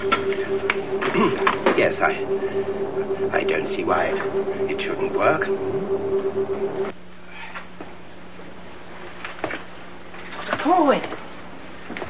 Yes, I don't see why it shouldn't work. Forward.